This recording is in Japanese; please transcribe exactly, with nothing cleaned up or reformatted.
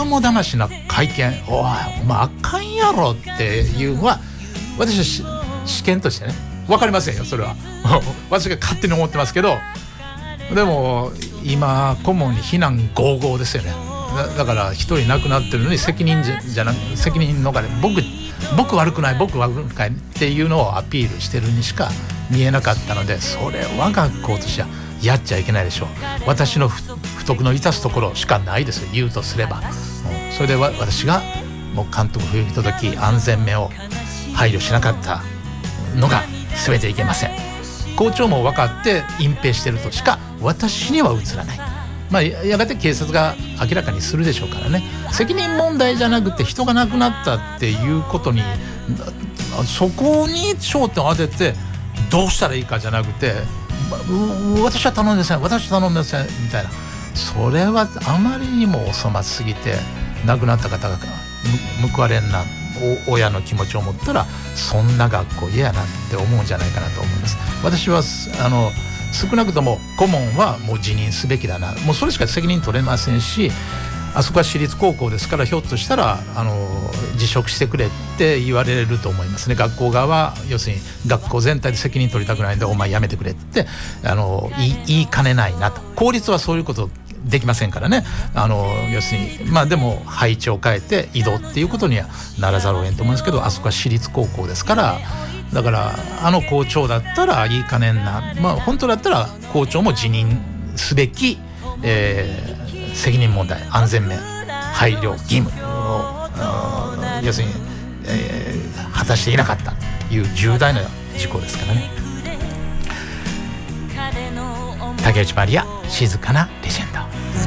肝試しな会見、おいお前あかんやろっていうのは私は試験としてね、分かりませんよそれは私が勝手に思ってますけど、でも今顧問に非難合々ですよね。 だ, だから一人亡くなってるのに責任じゃじゃなく責任のがね、僕僕悪くない僕悪くないっていうのをアピールしてるにしか見えなかったので、それは学校としてはやっちゃいけないでしょう。私の不徳の致すところしかないですよ、言うとすれば。それでわ私がもう監督不行き届き安全面を配慮しなかったのが全ていけません。校長も分かって隠蔽してるとしか私には映らない。まあ、やがて警察が明らかにするでしょうからね。責任問題じゃなくて人が亡くなったっていうことに、そこに焦点を当ててどうしたらいいかじゃなくて、私は頼んでません私は頼んでませんみたいな、それはあまりにもお粗末すぎて、亡くなった方が報われんな親の気持ちを持ったらそんな学校嫌やなって思うんじゃないかなと思います。私はあの少なくとも顧問はもう辞任すべきだな、もうそれしか責任取れませんし、あそこは私立高校ですから、ひょっとしたらあの辞職してくれって言われると思いますね。学校側は要するに学校全体で責任取りたくないんでお前辞めてくれってあの言い、言いかねないなと。公立はそういうことできませんからね。あの要するにまあでも配置を変えて移動っていうことにはならざるを得んと思うんですけど、あそこは私立高校ですから、だからあの校長だったらいいかねんな、まあ本当だったら校長も辞任すべき、えー、責任問題安全面配慮義務を要するに、えー、果たしていなかったという重大な事故ですからね。竹内まりや静かなレジェンド。